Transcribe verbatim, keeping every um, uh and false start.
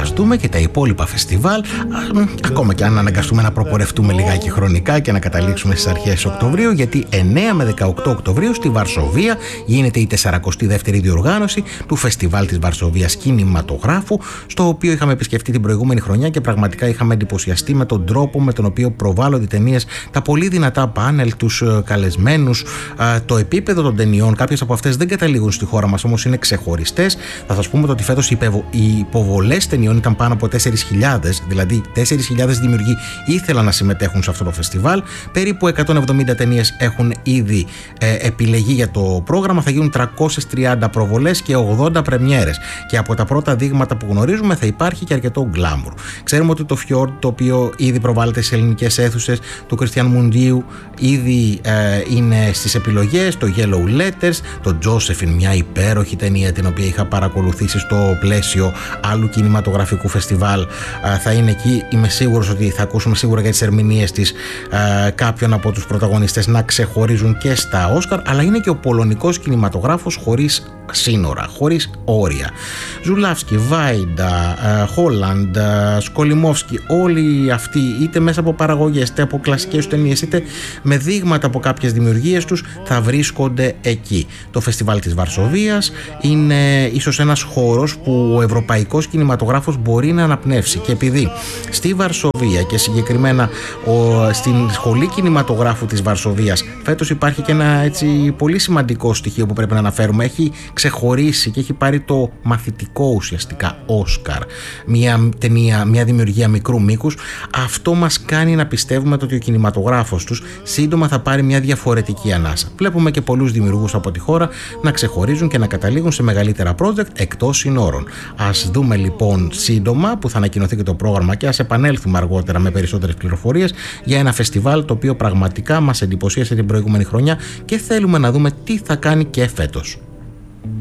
ας δούμε και τα υπόλοιπα φεστιβάλ, ακόμα και αν αναγκαστούμε να προπορευτούμε λιγάκι χρονικά και να καταλήξουμε στις αρχές Οκτωβρίου, γιατί εννέα με δεκαοκτώ Οκτωβρίου στη Βαρσοβία γίνεται η τεσσαρακοστή δεύτερη διοργάνωση του Φεστιβάλ της Βαρσοβίας Κινηματογράφου, στο οποίο είχαμε επισκεφτεί την προηγούμενη χρονιά και πραγματικά είχαμε εντυπωσιαστεί με τον τρόπο με τον οποίο προβάλλονται οι ταινίες, τα πολύ δυνατά πάνελ, τους καλεσμένους, το επίπεδο των ταινιών. Κάποιες από αυτές δεν καταλήγουν στη χώρα μας, όμως είναι ξεχωριστές. Θα σας πούμε ότι φέτος οι υποβολές ταινιών ήταν πάνω από τέσσερις χιλιάδες, δηλαδή τέσσερις χιλιάδες δημιουργοί ήθελαν να συμμετέχουν σε αυτό το φεστιβάλ. Περίπου εκατόν εβδομήντα ταινίες έχουν ήδη ε, επιλεγεί για το πρόγραμμα. Θα γίνουν τριακόσιες τριάντα προβολές και ογδόντα πρεμιέρες. Και από τα πρώτα δείγματα που γνωρίζουμε θα υπάρχει και αρκετό γκλάμουρ. Ξέρουμε ότι το Fjord, το οποίο ήδη προβάλλεται σε ελληνικές αίθουσες, του Κριστιαν Μουντίου, ήδη ε, είναι στις επιλογές. Το Yellow Letters, το Josephine, μια υπέροχη ταινία την οποία είχα παρακολουθήσει στο πλαίσιο άλλου κινηματογραφικού φεστιβάλ, ε, θα είναι εκεί. Είμαι σίγουρος ότι θα ακούσουμε σίγουρα για τις ερμηνείες της ε, κάποιον από τους πρωταγωνιστές να ξεχωρίζουν και στα Όσκαρ, αλλά είναι και ο πολωνικός κινηματογράφος χωρίς σύνορα, χωρίς όρια. Ζουλάφσκι, Βάιντα, Χόλαντ, Σκολιμόφσκι, όλοι αυτοί, είτε μέσα από παραγωγές, είτε από κλασικές ταινίες, είτε με δείγματα από κάποιες δημιουργίες τους, θα βρίσκονται εκεί. Το Φεστιβάλ της Βαρσοβίας είναι ίσως ένας χώρος που ο ευρωπαϊκός κινηματογράφος μπορεί να αναπνεύσει, και επειδή στη Βαρσοβία και συγκεκριμένα ο, στην Σχολή Κινηματογράφου της Βαρσοβίας φέτος υπάρχει και ένα έτσι πολύ σημαντικό στοιχείο που πρέπει να αναφέρουμε. Έχει ξεχωρίσει και έχει πάρει το μαθητικό ουσιαστικά Όσκαρ, μια ταινία, μια δημιουργία μικρού μήκους. Αυτό μας κάνει να πιστεύουμε ότι ο κινηματογράφος τους σύντομα θα πάρει μια διαφορετική ανάσα. Βλέπουμε και πολλούς δημιουργούς από τη χώρα να ξεχωρίζουν και να καταλήγουν σε μεγαλύτερα project εκτός συνόρων. Ας δούμε λοιπόν σύντομα που θα ανακοινωθεί και το πρόγραμμα και ας επανέλθουμε αργότερα με περισσότερες πληροφορίες για ένα φεστιβάλ το οποίο πραγματικά μας εντυπωσίασε την προηγούμενη χρονιά και θέλουμε να δούμε τι θα κάνει και φέτος.